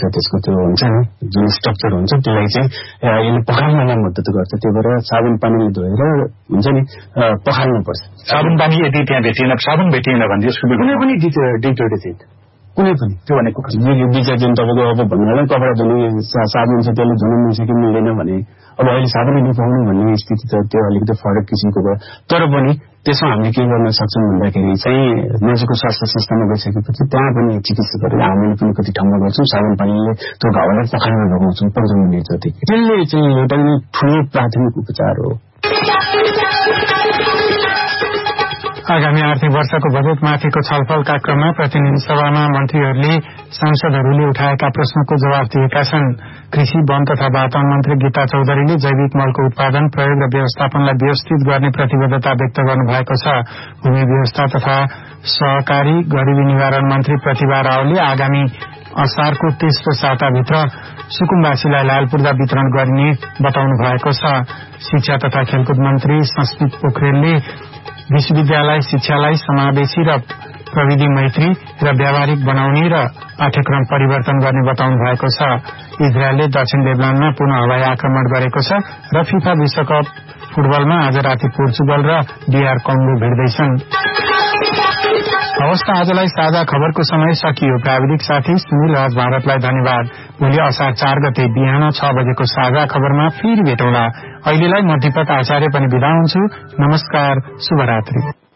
त्यसको त्यो हुन्छ नि जुन स्ट्रक्चर हुन्छ त्यसलाई चाहिँ यसले पखाल्नलाई मद्दत गर्छ। त्यही भएर साबुन पानीले धोएर हुन्छ नि पखाल्नुपर्छ। साबुन पानी यदि त्यहाँ भेटिएन, साबुन भेटिएन भने कुनै पनि डिटर्जेन्ट कुनै पनि त्यो भनेको यो डिटर्जेन्ट तपाईँको अब भन्नाले कपडा धुने साबुन छ त्यसले धुन मिल्छ कि मिल्दैन भने अब अहिले साबुनै नपाउनु भन्ने स्थिति त त्यो अलिकति फरक किसिमको भयो। तर पनि त्यसमा हामीले के गर्न सक्छौँ भन्दाखेरि चाहिँ नजिकको स्वास्थ्य संस्थामा गइसकेपछि त्यहाँ पनि चिकित्सकहरूले हामीले पनि कति ठाउँमा गर्छौँ साबुन पानीले त्यो घाउलाई पखाल्न लगाउँछौँ 15 मिनट जति। त्यसले चाहिँ एउटा ठुलो प्राथमिक उपचार हो। आगामी आर्थिक वर्षको बजेटमाथिको छलफलका क्रममा प्रतिनिधि सभामा मन्त्रीहरूले सांसदहरूले उठाएका प्रश्नको जवाब दिएका छन्। कृषि वन तथा वातावरण मन्त्री गीता चौधरीले जैविक मलको उत्पादन प्रयोग र व्यवस्थापनलाई व्यवस्थित गर्ने प्रतिबद्धता व्यक्त गर्नुभएको छ। भूमि व्यवस्था तथा सहकारी गरिबी निवारण मन्त्री प्रतिभा रावलले आगामी असारको तेस्रो साताभित्र सुकुम्बासीलाई लालपूर्जा वितरण गर्ने बताउनु भएको छ। शिक्षा तथा खेलकुद मन्त्री संस्कृत पोखरेलले विश्वविद्यालय शिक्षालाई समावेशी र प्रविधि मैत्री र व्यावहारिक बनाउने र पाठ्यक्रम परिवर्तन गर्ने बताउनु भएको छ। इजरायलले दक्षिण लेबनानमा पुनः हवाई आक्रमण गरेको छ र फिफा विश्वकप फुटबलमा आज राति पोर्चुगल र डीआर कङ्गो भिड्दैछन्। हवस् त आजलाई साझा खबरको समय सकियो। प्राविधिक साथी सुनिल राज भारतलाई धन्यवाद। भोलि असार 4 गते बिहान 6 बजेको साझा खबरमा फेरि भेटौँला। अहिलेलाई म दीपक आचार्य पनि बिदा हुन्छु। नमस्कार, शुभरात्रि।